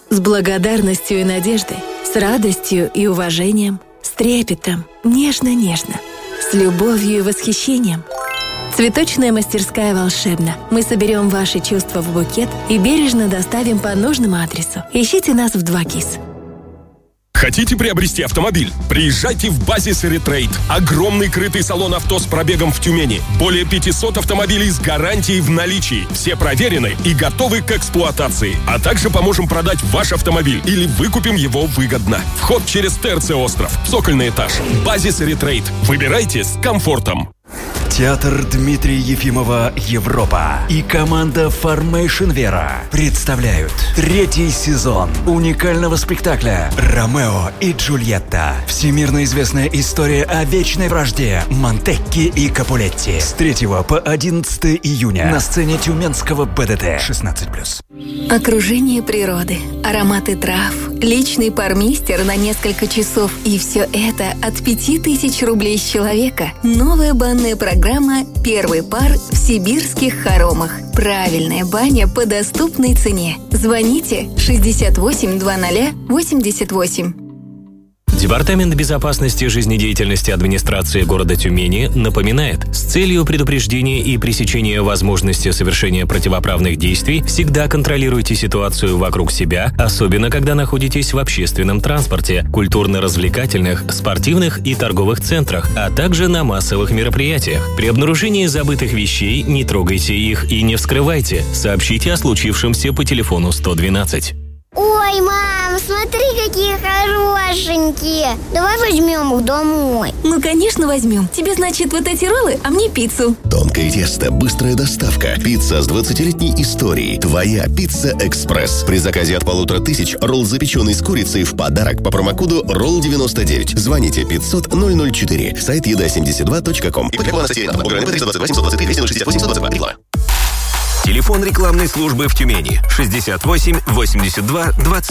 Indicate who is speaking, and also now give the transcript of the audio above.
Speaker 1: С благодарностью и надеждой, с радостью и уважением, с трепетом, нежно-нежно, с любовью и восхищением. Цветочная мастерская «Волшебна». Мы соберем ваши чувства в букет и бережно доставим по нужному адресу. Ищите нас в 2KISS.
Speaker 2: Хотите приобрести автомобиль? Приезжайте в Базис Ретрейд. Огромный крытый салон авто с пробегом в Тюмени. Более 500 автомобилей с гарантией в наличии. Все проверены и готовы к эксплуатации. А также поможем продать ваш автомобиль или выкупим его выгодно. Вход через ТРЦ «Остров». Цокольный этаж. Базис Ретрейд. Выбирайте с комфортом.
Speaker 3: Театр Дмитрия Ефимова «Европа» и команда Formation Vera представляют 3-й сезон уникального спектакля «Ромео и Джульетта». Всемирно известная история о вечной вражде Монтекки и Капулетти. С 3 по 11 июня на сцене Тюменского БДТ. 16+.
Speaker 1: Окружение природы, ароматы трав, личный пармистер на несколько часов. И все это от 5000 рублей с человека. Новая банная программа «Первый пар» в сибирских хоромах. Правильная баня по доступной цене. Звоните 68 00 88.
Speaker 4: Департамент безопасности жизнедеятельности администрации города Тюмени напоминает, с целью предупреждения и пресечения возможности совершения противоправных действий всегда контролируйте ситуацию вокруг себя, особенно когда находитесь в общественном транспорте, культурно-развлекательных, спортивных и торговых центрах, а также на массовых мероприятиях. При обнаружении забытых вещей не трогайте их и не вскрывайте. Сообщите о случившемся по телефону 112.
Speaker 5: Ой, мам, смотри, какие хорошенькие. Давай возьмем их домой.
Speaker 1: Ну, конечно, возьмем. Тебе, значит, вот эти роллы, а мне пиццу.
Speaker 6: Тонкое тесто, быстрая доставка. Пицца с 20-летней историей. Твоя Пицца Экспресс. При заказе от 1500 ролл, запеченный с курицей, в подарок по промокоду ROLL99. Звоните 500 004. Сайт еда72.com.
Speaker 7: Телефон рекламной службы в Тюмени 68 82 20.